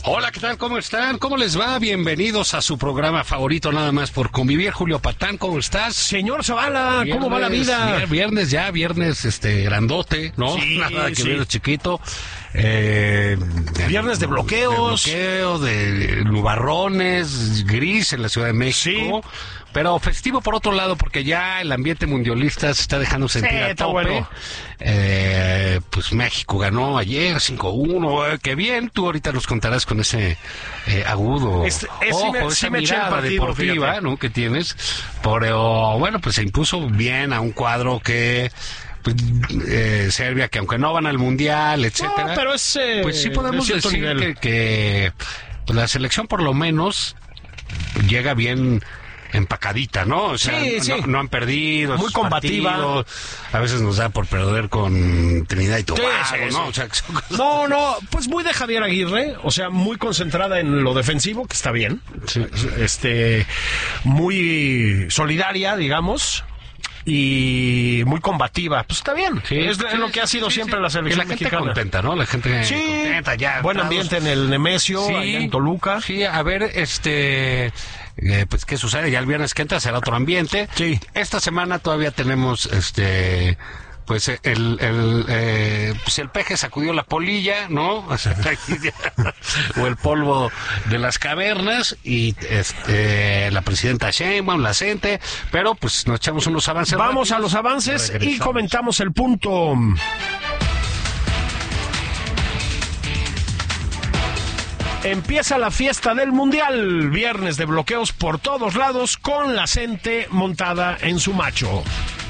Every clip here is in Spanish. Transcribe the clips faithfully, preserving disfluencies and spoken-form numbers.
Hola, ¿qué tal? ¿Cómo están? ¿Cómo les va? Bienvenidos a su programa favorito, nada más por convivir. Julio Patán, ¿cómo estás? Señor Zavala, ¿cómo va la vida? Viernes ya, viernes este grandote, ¿no? Sí, nada que sí. viernes chiquito. Eh, Viernes de bloqueos. De bloqueo, de nubarrones, gris en la Ciudad de México. Sí. Pero festivo por otro lado, porque ya el ambiente mundialista se está dejando sentir Sí, a está tope. bueno. Eh, pues México ganó ayer cinco uno, eh, qué bien. Tú ahorita nos contarás con ese eh, agudo Este, es, ojo, sí me, esa sí me eché el mirada partido, deportiva, fíjate. ¿no? Que tienes. Pero bueno, pues se impuso bien a un cuadro que... Pues, eh, Serbia, que aunque no van al mundial, etcétera, No, pero es, eh, pues sí podemos de cierto decir nivel. que, que pues la selección por lo menos llega bien empacadita, ¿no? O sea, Sí, no, sí. no han perdido Muy sus combativa. partidos. A veces nos da por perder con Trinidad y Tobago, Sí, sí, ¿no? sí. O sea, que son cosas- No, no, pues muy de Javier Aguirre, o sea, muy concentrada en lo defensivo, que está bien. Sí. Este, muy solidaria, digamos. Y muy combativa, pues está bien. Sí, es sí, lo que ha sido sí, siempre sí. la selección Y la gente mexicana. contenta, ¿no? La gente Sí, contenta ya. buen todos- ambiente en el Nemesio, Sí, allá en Toluca. Sí, a ver, este, eh, pues qué sucede. Ya el viernes que entra será otro ambiente. Sí. Esta semana todavía tenemos, este, pues el, el, eh, pues el peje sacudió la polilla, ¿no? O sea, o el polvo de las cavernas y este, la presidenta Sheinbaum, la gente, pero pues nos echamos unos avances. Vamos rápidos. a los avances y Regresamos. comentamos el punto. Empieza la fiesta del Mundial, viernes de bloqueos por todos lados con la gente montada en su macho.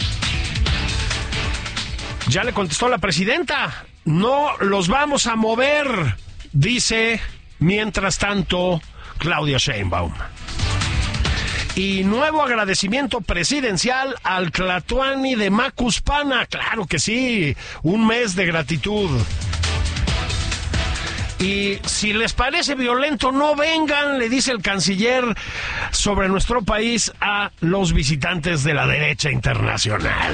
Ya le contestó la presidenta, no los vamos a mover, dice, mientras tanto, Claudia Sheinbaum. Y nuevo agradecimiento presidencial al Tlatuani de Macuspana, claro que sí, un mes de gratitud. Y si les parece violento, no vengan, le dice el canciller sobre nuestro país a los visitantes de la derecha internacional.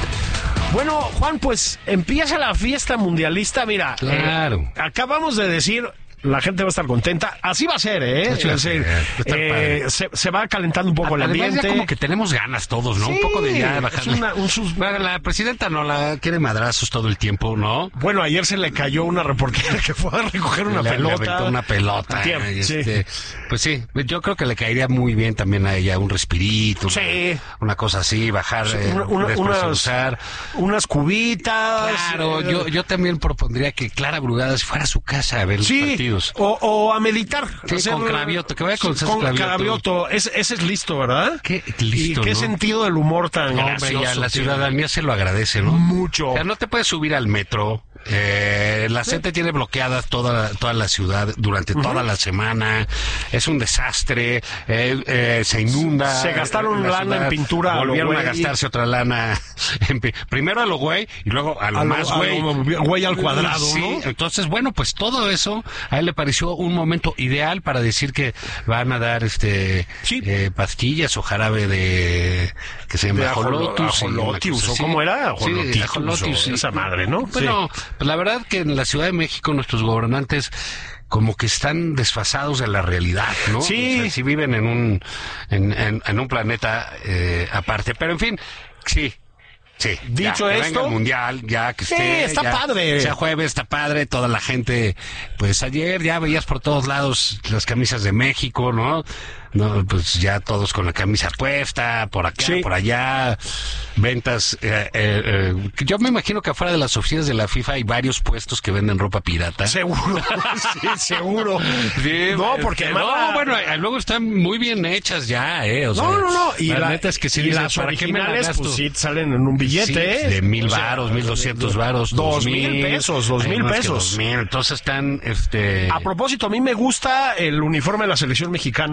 Bueno, Juan, pues empieza la fiesta mundialista, mira, Claro. eh, acabamos de decir... La gente va a estar contenta. Así va a ser, ¿eh? Así va a Es decir, ser, va a estar eh, padre. se, se va calentando un poco el Además, ambiente. ya como que tenemos ganas todos, ¿no? Sí, un poco de ya es bajarle. una- un sus- Bueno, la presidenta no la quiere madrazos todo el tiempo, ¿no? Bueno, ayer se le cayó una reportera que fue a recoger una le, le pelota. aventó una pelota. Antier, y sí. este, Pues sí, yo creo que le caería muy bien también a ella un respirito, Sí. una, una cosa así, bajar, eh, Una- una- unas, despresurizar. unas cubitas. Claro, eh, yo, yo también propondría que Clara Brugada se fuera a su casa a ver los Sí, partidos. o, o a meditar. Sí, hacer- con Cravioto, que vaya con César con Cravioto. Cravioto. Es- ese es listo, ¿verdad? Qué listo, Y qué ¿no? sentido del humor tan No, hombre, gracioso ya la tiene. ciudadanía se lo agradece, ¿no? Mucho. O sea, no te puedes subir al metro. Eh, la gente tiene bloqueada toda, toda la ciudad durante toda la semana. Es un desastre. Eh, eh, se inunda. Se gastaron la lana ciudad. en pintura a lo Volvieron a güey. gastarse otra lana. en pi- primero a lo güey y luego a lo A lo- más a lo güey. güey al cuadrado, Sí, ¿no? entonces, bueno, pues todo eso a él le pareció un momento ideal para decir que van a dar este Sí. eh, pastillas o jarabe de que se llama De ajolo- ajolotus. y una ajolotius, cosa ¿o así. cómo era? Sí, Ajolotitus, ajolotus, o sí. esa madre, ¿no? Bueno, pues la verdad que en la Ciudad de México nuestros gobernantes como que están desfasados de la realidad, ¿no? Sí. O sea, sí viven en un en, en, en un planeta eh, aparte, pero en fin, sí. Sí, Dicho ya, que esto- venga el mundial, ya que Sí, esté, está ya, padre. sea jueves, está padre, toda la gente, pues ayer ya veías por todos lados las camisas de México, ¿no? No, pues ya todos con la camisa puesta, por acá, Sí. por allá, ventas. Eh, eh, eh, yo me imagino que afuera de las oficinas de la FIFA hay varios puestos que venden ropa pirata. Seguro, sí, seguro. Sí, No, este, porque no, además- bueno, eh, luego están muy bien hechas ya, eh. O sea, No, no, no. Y la, la- neta es que sí y dices, las ¿para qué me la originales, gasto? pues sí, salen en un billete, Sí, ¿eh? de mil O sea, varos, mil doscientos varos, dos mil pesos, dos hay mil más que pesos. dos mil. Entonces están, este... A propósito, a mí me gusta el uniforme de la selección mexicana actual,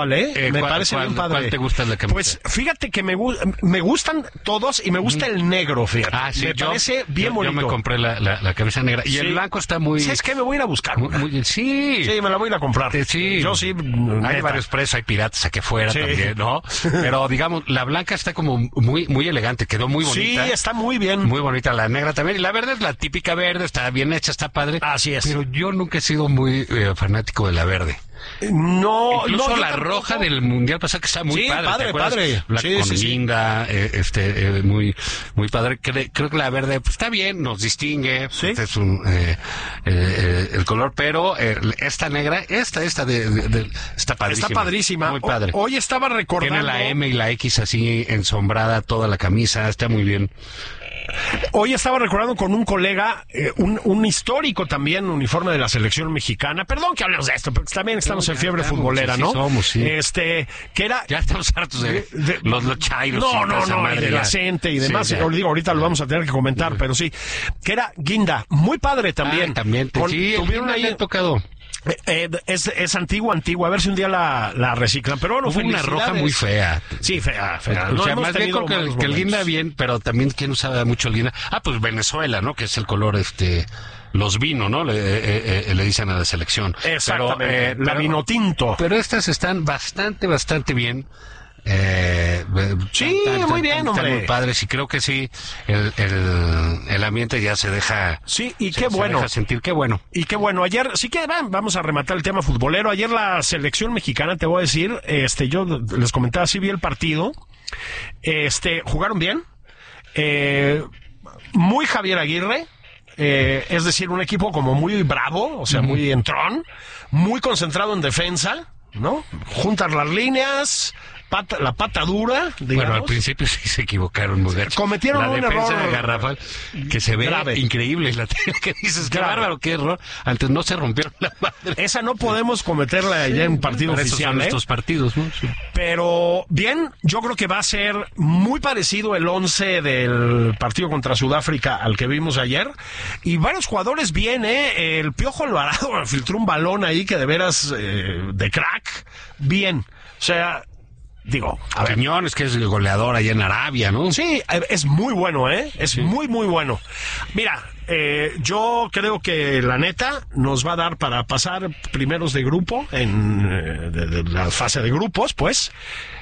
¿cuál, eh? Eh, me ¿cuál- parece cuál- bien padre. cuál te gusta la camisa? Pues fíjate que me, gu- me gustan todos y me gusta el negro, fíjate. Ah, sí, me yo, parece bien yo, bonito. yo me compré la, la, la camisa negra. Y Sí. el blanco está muy... ¿Sabes qué? Me voy a ir a buscar. muy, una. muy- sí. Sí, me la voy a ir a comprar. Eh, sí. Yo sí. Hay neta. varios precios, hay piratas aquí afuera Sí. también, ¿no? Pero digamos, la blanca está como muy muy elegante, quedó muy Sí, bonita. está muy bien. Muy bonita la negra también. Y la verde es la típica verde, está bien hecha, está padre. Así es. Pero yo nunca he sido muy eh, fanático de la verde. No, Incluso no, yo la tampoco. roja del mundial pasado que está muy Sí, padre. padre, ¿te acuerdas? padre. La Sí, con sí, sí. linda, eh, este, eh, muy, muy padre. Cre- creo que la verde pues, está bien, nos distingue. Sí. Este es un, eh, eh, eh, el color, pero eh, esta negra, esta, esta de, de- de- está padrísima. Está padrísima. Muy padre. O- hoy estaba recordando. Tiene la M y la X así ensombrada toda la camisa, está muy bien. Hoy estaba recordando con un colega, eh, un, un histórico también, uniforme de la selección mexicana. Perdón que hablemos de esto, porque también estamos No, en ya fiebre estamos, futbolera, sí, ¿no? sí somos, sí. Este, que era. Ya estamos hartos de, de- los, los chairos. No, y toda no, esa no, y madre de ya. la gente y Sí, demás. ya. Yo digo, ahorita lo vamos a tener que comentar, pero sí. Que era Guinda, muy padre también. Ah, también. te- Con- sí, tuvieron el ahí. le ha tocado. Eh, eh, es, es antigua, antigua. A ver si un día la, la reciclan. Pero bueno, Hubo una felicidades. roja muy fea. Sí, fea, fea. O No sea, hemos más bien tenido creo que, malos el- que el momentos. guinda bien, pero también quién usaba mucho el guinda. Ah, pues Venezuela, ¿no? Que es el color, este, los vino, ¿no? Le, eh, eh, le dicen a la selección. Exactamente. Pero, eh, la pero- vino tinto. Pero estas están bastante, bastante bien. Eh, Sí, muy bien, están hombre. muy padres y creo que sí, el, el, el ambiente ya se deja. Sí, y se- qué se bueno. deja sentir, qué bueno. Y qué bueno, ayer, sí que va- vamos a rematar el tema futbolero. Ayer la selección mexicana, te voy a decir, este, yo les comentaba, sí vi el partido. Este, jugaron bien. Eh, muy Javier Aguirre. Eh, es decir, un equipo como muy bravo, o sea, muy entrón, muy concentrado en defensa, ¿no? Juntas las líneas, pata- la pata dura, digamos. Bueno, al principio sí se equivocaron muy gacho. Cometieron la un defensa error garrafal que se ve grave. increíble. La tele que dices, qué Grave. bárbaro, qué error. Antes no se rompieron la madre. Esa no podemos cometerla ya en partido Para eso oficial, son ¿eh? estos partidos, ¿no? Sí. Pero bien, yo creo que va a ser muy parecido el once del partido contra Sudáfrica al que vimos ayer. Y varios jugadores bien, ¿eh? El Piojo Alvarado filtró un balón ahí que de veras eh, de crack. Bien. O sea, digo, a ver. Quiñones, que es el goleador allá en Arabia, ¿no? Sí, eh, es muy bueno, ¿eh? Es muy, muy bueno. Mira, eh, yo creo que la neta nos va a dar para pasar primeros de grupo en eh, de, de la fase de grupos, pues.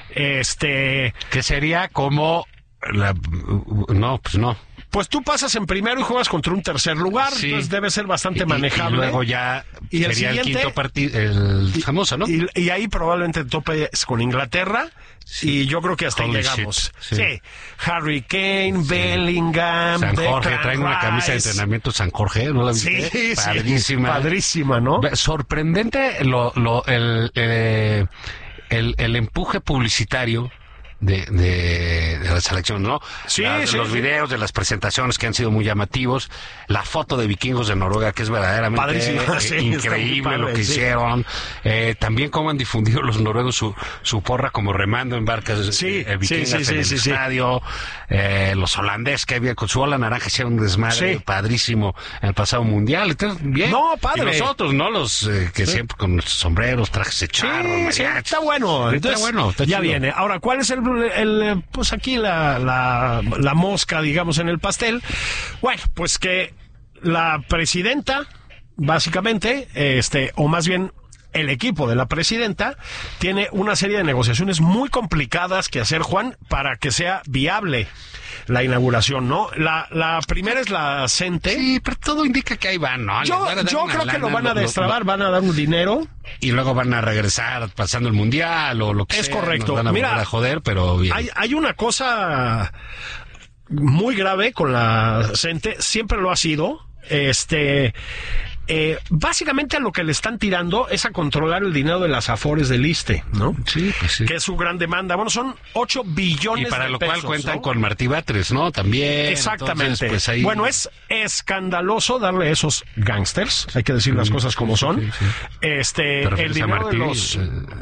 Este, Que sería como la... No, pues no. pues tú pasas en primero y juegas contra un tercer lugar, Sí. entonces debe ser bastante Y- y- manejable. Y luego ya Y el sería el, siguiente- quinto partido, el famoso, ¿no? Y, y ahí probablemente topes con Inglaterra. Y yo creo que hasta ahí Holy llegamos. shit, sí. Sí. Harry Kane, Bellingham, San Jorge, Declan traen una camisa de Rice. entrenamiento San Jorge, ¿no la Sí, viste? sí. Padrísima. Padrísima, ¿no? Ve- Sorprendente lo, lo, el, eh, el, el empuje publicitario de, de, de la selección, ¿no? Sí, La- de sí, los sí. videos, de las presentaciones que han sido muy llamativos, la foto de vikingos de Noruega que es verdaderamente Padrísima, eh, sí, está muy increíble lo padre, que sí. hicieron. Eh, también cómo han difundido los noruegos su, su porra como remando en barcas Sí, eh, vikingas sí, sí, sí, en el sí, sí. estadio. Eh, los holandeses que había con su ola naranja hicieron un desmadre Sí. padrísimo en el pasado mundial. Entonces, bien. No, padre. Y nosotros, ¿no? Los eh, que siempre con nuestros sombreros, trajes de charro, Sí, sí, mariachis. está bueno. Está Entonces, bueno, está ya chido. viene. Ahora, ¿cuál es el, el pues aquí la, la, la mosca, digamos, en el pastel? Bueno, pues que la presidenta, básicamente, este, o más bien el equipo de la presidenta, tiene una serie de negociaciones muy complicadas que hacer, Juan, para que sea viable la inauguración, ¿no? La, la primera es la CENTE. Sí, pero todo indica que ahí van, ¿no? Les Yo, van a dar yo una creo que lo lana, van a lo- lo- destrabar, van a dar un dinero. Y luego van a regresar pasando el mundial o lo que Es sea. correcto. Nos van a Mira, volver a joder, pero bien. Hay, hay una cosa muy grave con la CENTE, siempre lo ha sido. Este, eh, básicamente a lo que le están tirando es a controlar el dinero de las afores del ISSSTE, ¿no? Sí, pues sí. Que es su gran demanda. Bueno, son ocho billones Y para de lo pesos, cual cuentan ¿no? con Martí Batres, ¿no? También. Exactamente. Entonces, pues ahí... Bueno, es escandaloso darle a esos gangsters, hay que decir las cosas como son. sí, sí. Este, ¿Te el refieres a dinero de Martí? los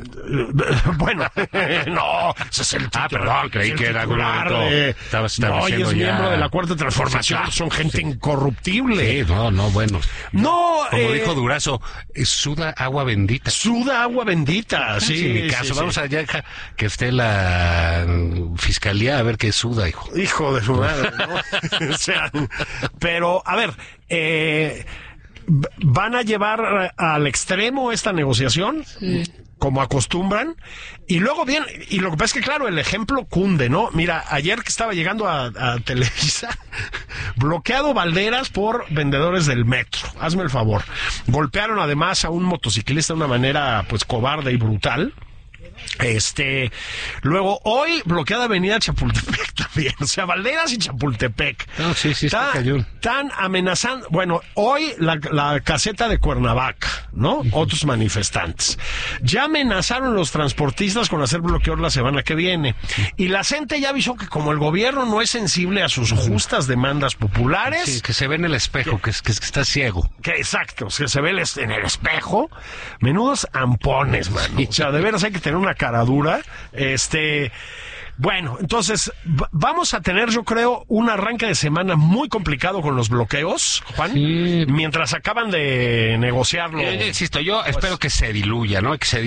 Eh, bueno, no, ese es el Ah, titular, perdón, creí es el que era algún titular momento de- estabas- estabas No, y es diciendo ya- miembro de la Cuarta Transformación, Sí, claro, son gente sí. incorruptible. Sí, no, no, bueno. No, Como eh, dijo Durazo, suda agua bendita. Suda agua bendita, sí. Sí, mi caso. sí, Vamos sí. allá que esté la fiscalía a ver qué suda, hijo. Hijo de su madre, ¿no? O sea, pero, a ver, eh, ¿van a llevar al extremo esta negociación? Sí. Como acostumbran, y luego bien, y lo que pasa es que claro, el ejemplo cunde, ¿no? Mira, ayer que estaba llegando a, a Televisa, bloqueado Valderas por vendedores del metro, hazme el favor. Golpearon además a un motociclista de una manera pues cobarde y brutal. Este, luego hoy bloqueada Avenida Chapultepec también, o sea, Valderas y Chapultepec. No, sí, sí, está cayón. Tan amenazando, bueno, hoy la, la caseta de Cuernavaca, ¿no? Uh-huh. Otros manifestantes. Ya amenazaron los transportistas con hacer bloqueos la semana que viene. Y la gente ya avisó que como el gobierno no es sensible a sus justas demandas populares. Sí, que se ve en el espejo, que, que, que está ciego. Que exacto, que se ve en el espejo. Menudos ampones, mano. O sea, de veras hay que tener una cara dura. Este, bueno, entonces v- vamos a tener, yo creo, un arranque de semana muy complicado con los bloqueos, Juan, sí. Mientras acaban de negociarlo. Yo, yo insisto, yo pues, espero que se diluya, ¿no? Que se